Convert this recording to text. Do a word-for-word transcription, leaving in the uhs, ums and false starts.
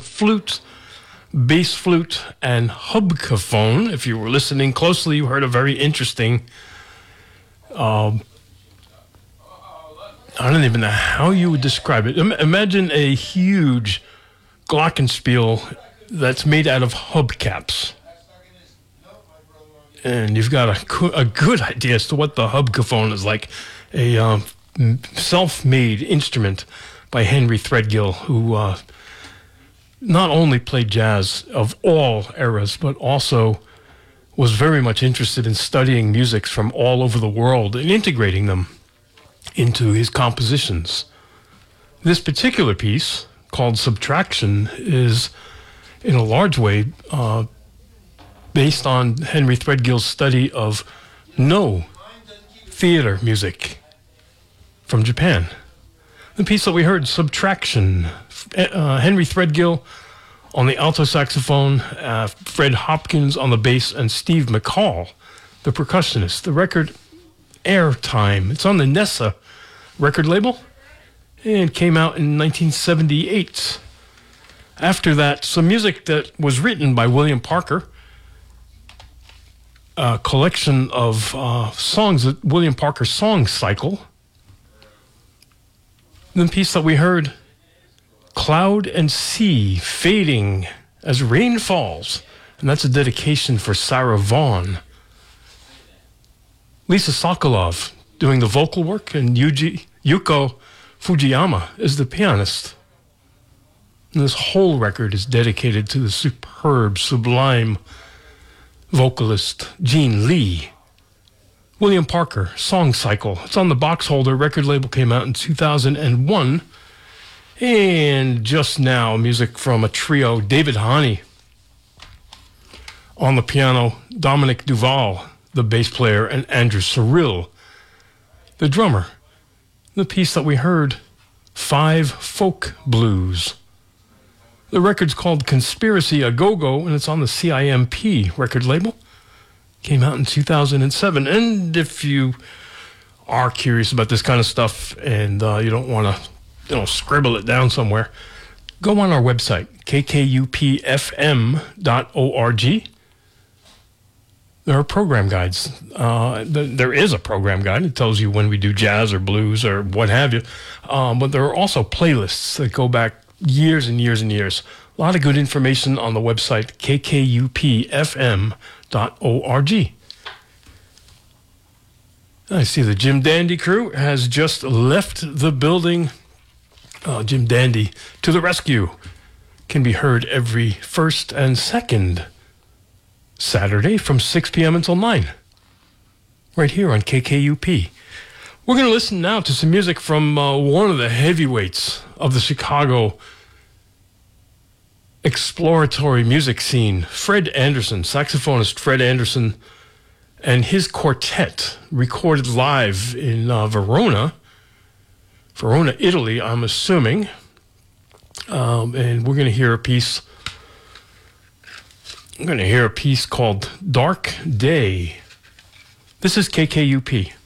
flute, bass flute, and hubcaphone. If you were listening closely, you heard a very interesting, um, I don't even know how you would describe it. Im- imagine a huge glockenspiel that's made out of hubcaps. And you've got a, co- a good idea as to what the hubcaphone is like. A um, self-made instrument by Henry Threadgill, who uh, not only played jazz of all eras, but also was very much interested in studying musics from all over the world and integrating them into his compositions. This particular piece, called Subtraction, is in a large way uh, based on Henry Threadgill's study of no theater music from Japan. The piece that we heard, Subtraction, uh, Henry Threadgill on the alto saxophone, uh, Fred Hopkins on the bass, and Steve McCall, the percussionist. The record, Airtime, it's on the Nessa record label and came out in nineteen seventy-eight. After that, some music that was written by William Parker, a collection of uh, songs, that William Parker Song Cycle. The piece that we heard, Cloud and Sea Fading as Rain Falls, and that's a dedication for Sarah Vaughan. Lisa Sokolov doing the vocal work, and Yuji, Yuko Fujiyama is the pianist. And this whole record is dedicated to the superb, sublime vocalist Gene Lee. William Parker, Song Cycle. It's on the Box Holder. Record label came out in two thousand one. And just now, music from a trio, David Honey on the piano, Dominic Duval, the bass player, and Andrew Cyril, the drummer. The piece that we heard, Five Folk Blues. The record's called Conspiracy A Go-Go, and it's on the C I M P record label. Came out in two thousand seven. And if you are curious about this kind of stuff and uh, you don't want to, you know, scribble it down somewhere, go on our website, k k u p f m dot org. There are program guides. Uh, th- there is a program guide. It tells you when we do jazz or blues or what have you. Um, but there are also playlists that go back years and years and years. A lot of good information on the website, k k u p f m dot org. I see the Jim Dandy crew has just left the building. Uh, Jim Dandy to the rescue can be heard every first and second Saturday from six p.m. until nine, right here on K K U P. We're going to listen now to some music from uh, one of the heavyweights of the Chicago exploratory music scene, Fred Anderson, saxophonist Fred Anderson, and his quartet, recorded live in uh, Verona, Verona, Italy, I'm assuming. Um, and we're going to hear a piece, I'm going to hear a piece called Dark Day. This is K K U P.